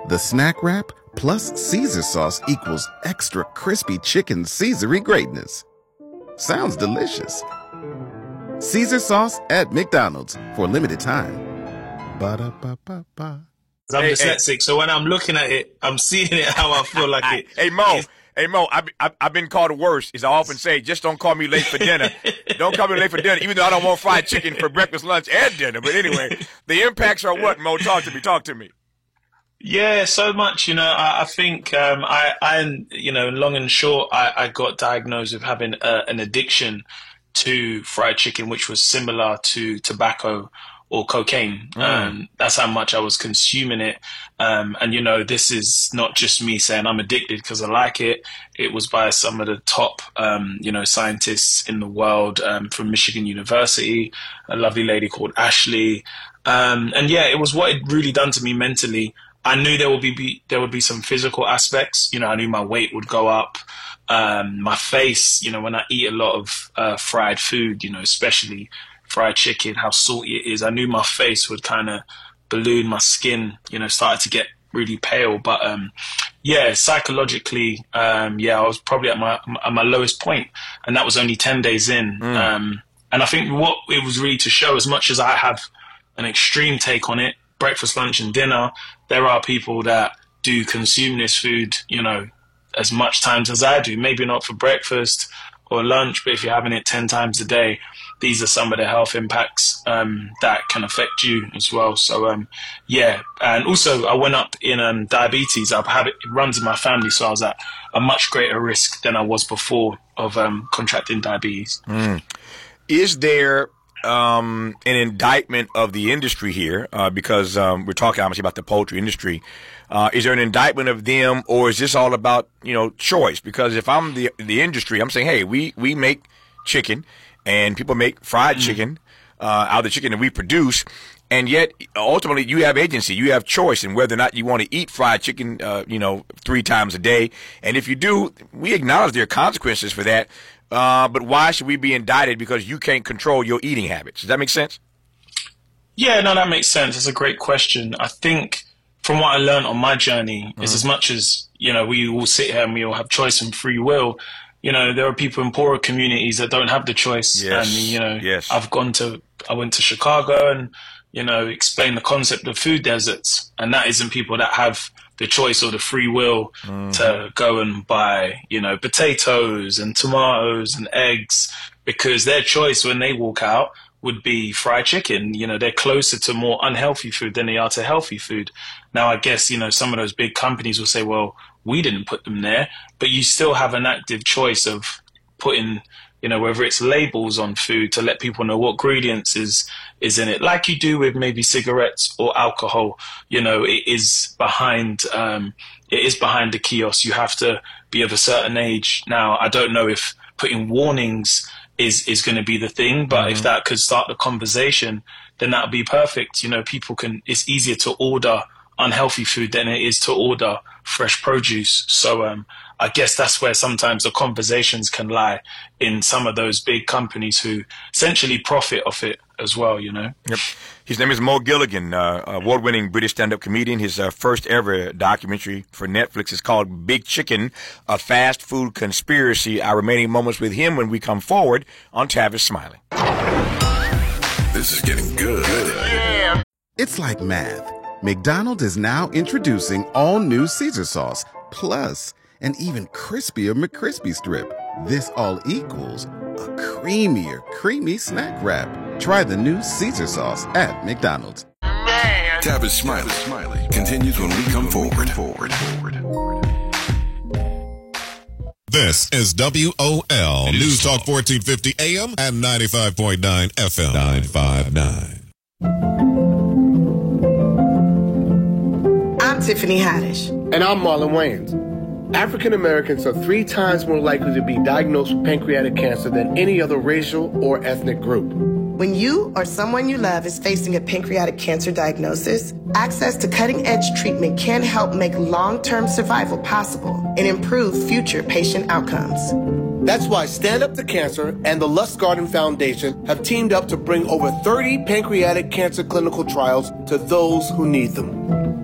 The snack wrap plus Caesar sauce equals extra crispy chicken Caesary greatness. Sounds delicious. Caesar sauce at McDonald's for a limited time. Ba-da-ba-ba-ba. I'm dyslexic, so when I'm looking at it, I'm seeing it how I feel like it. Hey, Mo, I've been called worse. As I often say, just don't call me late for dinner. Don't call me late for dinner, even though I don't want fried chicken for breakfast, lunch, and dinner. But anyway, the impacts are what, Mo? Talk to me. Yeah, so much. I think long and short, I got diagnosed with having an addiction to fried chicken, which was similar to tobacco or cocaine. That's how much I was consuming it. And this is not just me saying I'm addicted because I like it. It was by some of the top, scientists in the world from Michigan University, a lovely lady called Ashley. It was what it really done to me mentally. I knew there would be some physical aspects. I knew my weight would go up. My face, when I eat a lot of fried food, especially fried chicken, how salty it is, I knew my face would kind of balloon, my skin, started to get really pale. But psychologically, I was probably at my lowest point, and that was only 10 days in. And I think what it was really to show, as much as I have an extreme take on it, breakfast, lunch, and dinner, there are people that do consume this food, as much times as I do. Maybe not for breakfast or lunch, but if you're having it 10 times a day, these are some of the health impacts that can affect you as well. So, and also I went up in diabetes. It runs in my family, so I was at a much greater risk than I was before of contracting diabetes. Is there an indictment of the industry here, because we're talking obviously about the poultry industry. Is there an indictment of them, or is this all about, choice? Because if I'm the industry, I'm saying, hey, we make chicken, and people make fried chicken out of the chicken that we produce, and yet ultimately you have agency, you have choice in whether or not you want to eat fried chicken, 3 times a day. And if you do, we acknowledge there are consequences for that. But why should we be indicted because you can't control your eating habits? Does that make sense? Yeah, no, that makes sense. It's a great question. I think from what I learned on my journey is, as much as, we all sit here and we all have choice and free will, there are people in poorer communities that don't have the choice. Yes. And, yes. I went to Chicago and, explained the concept of food deserts. And that isn't people that have the choice or the free will to go and buy, potatoes and tomatoes and eggs, because their choice when they walk out would be fried chicken. They're closer to more unhealthy food than they are to healthy food. Now, I guess, some of those big companies will say, well, we didn't put them there, but you still have an active choice of putting, whether it's labels on food to let people know what ingredients is in it, like you do with maybe cigarettes or alcohol. It is behind the kiosk. You have to be of a certain age. Now, I don't know if putting warnings is going to be the thing, but if that could start the conversation, then that would be perfect. It's easier to order unhealthy food than it is to order fresh produce. So I guess that's where sometimes the conversations can lie, in some of those big companies who essentially profit off it as well, Yep. His name is Mo Gilligan, award-winning British stand-up comedian. His first ever documentary for Netflix is called Big Chicken, A Fast Food Conspiracy. Our remaining moments with him when we come forward on Tavis Smiley. This is getting good. Yeah. It's like math. McDonald's is now introducing all new Caesar sauce, plus an even crispier McCrispy strip. This all equals a creamier, creamy snack wrap. Try the new Caesar sauce at McDonald's. Man. Tavis Smiley continues when we come forward. This is WOL News Talk 1450 AM and 95.9 FM. 959. I'm Tiffany Haddish. And I'm Marlon Wayans. African Americans are 3 times more likely to be diagnosed with pancreatic cancer than any other racial or ethnic group. When you or someone you love is facing a pancreatic cancer diagnosis, access to cutting-edge treatment can help make long-term survival possible and improve future patient outcomes. That's why Stand Up to Cancer and the Lust Garden Foundation have teamed up to bring over 30 pancreatic cancer clinical trials to those who need them.